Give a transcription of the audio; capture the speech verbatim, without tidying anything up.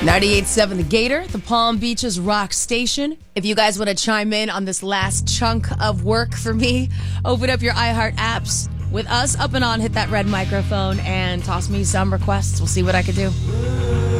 ninety-eight point seven The Gator, the Palm Beaches rock station. If you guys want to chime in on this last chunk of work for me, open up your iHeart apps. With us up and on, hit that red microphone and toss me some requests. We'll see what I can do.